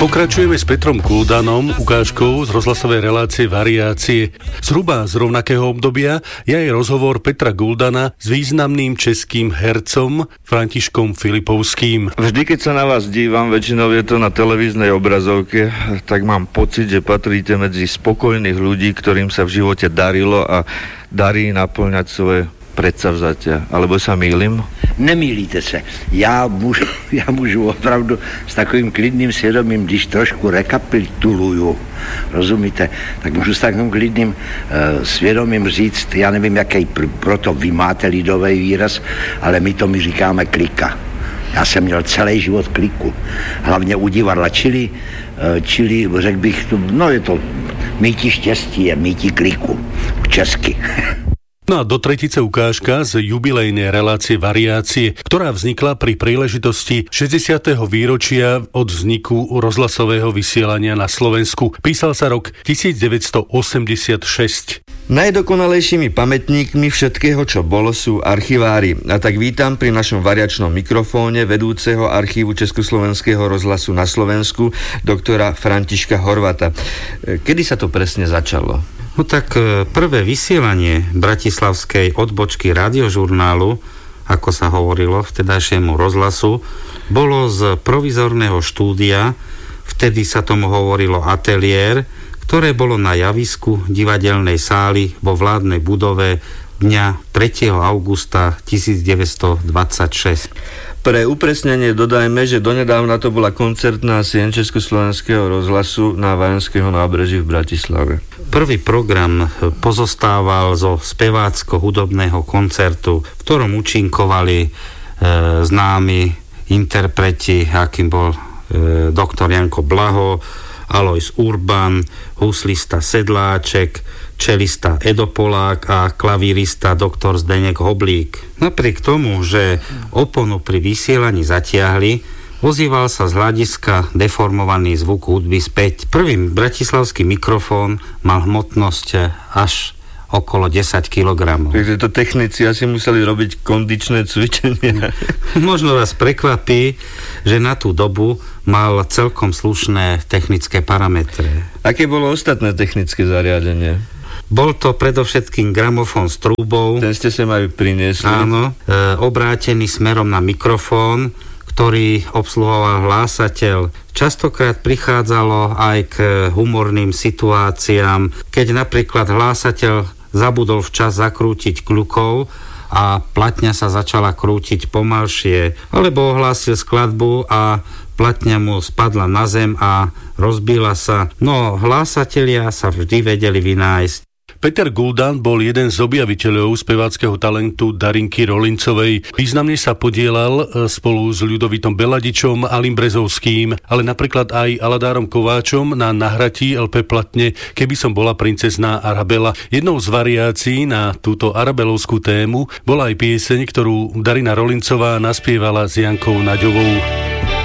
Pokračujeme s Petrom Guldanom, ukážkou z rozhlasovej relácie Variácie. Zhruba z rovnakého obdobia je aj rozhovor Petra Guldana s významným českým hercom Františkom Filipovským. Vždy, keď sa na vás dívam, väčšinou je to na televíznej obrazovke, tak mám pocit, že patríte medzi spokojných ľudí, ktorým sa v živote darilo a darí naplňať svoje predsavzatia. Alebo sa mýlim? Nemýlíte se. Já můžu opravdu s takovým klidným svědomím, když trošku rekapituluju, rozumíte, tak můžu s takovým klidným svědomím říct, já nevím, jaký proto vy máte lidový výraz, ale my říkáme klika. Já jsem měl celý život kliku. Hlavně u divadla, čili řekl bych, no je to mýti štěstí, je mýti kliku. Česky. No a do tretice ukážka z jubilejnej relácie Variácie, ktorá vznikla pri príležitosti 60. výročia od vzniku rozhlasového vysielania na Slovensku. Písal sa rok 1986. Najdokonalejšími pamätníkmi všetkého, čo bolo, sú archivári. A tak vítam pri našom variačnom mikrofóne vedúceho archívu Československého rozhlasu na Slovensku, doktora Františka Horvata. Kedy sa to presne začalo? No tak prvé vysielanie bratislavskej odbočky radiožurnálu, ako sa hovorilo vtedajšiemu rozhlasu, bolo z provizorného štúdia, vtedy sa tomu hovorilo ateliér, ktoré bolo na javisku divadelnej sály vo vládnej budove dňa 3. augusta 1926. Pre upresnenie dodajme, že donedávna to bola koncertná sieň Československého rozhlasu na Vajenského nábreží v Bratislave. Prvý program pozostával zo spevácko-hudobného koncertu, v ktorom účinkovali známi interpreti, akým bol doktor Janko Blaho, Alojz Urban, huslista Sedláček, čelista Edo Polák a klavírista doktor Zdeněk Hoblík. Napriek tomu, že oponu pri vysielaní zatiahli, ozýval sa z hľadiska deformovaný zvuk hudby späť. Prvý bratislavský mikrofón mal hmotnosť až okolo 10 kg. Takže to technici asi museli robiť kondičné cvičenia. Možno vás prekvapí, že na tú dobu mal celkom slušné technické parametre. Aké bolo ostatné technické zariadenie? Bol to predovšetkým gramofón s trúbou. Ten ste sa aj priniesli. Áno, obrátený smerom na mikrofón, ktorý obsluhoval hlásateľ. Častokrát prichádzalo aj k humorným situáciám, keď napríklad hlásateľ zabudol včas zakrútiť kľukou a platňa sa začala krútiť pomalšie, alebo ohlásil skladbu a platňa mu spadla na zem a rozbila sa. No, hlásatelia sa vždy vedeli vynájsť. Peter Guldan bol jeden z objaviteľov speváckeho talentu Darinky Rolincovej. Významne sa podielal spolu s Ľudovitom Beladičom, Alim Brezovským, ale napríklad aj Aladárom Kováčom na nahratí LP platne Keby som bola princezná Arabela. Jednou z variácií na túto arabelovskú tému bola aj pieseň, ktorú Darina Rolincová naspievala s Jankou Naďovou.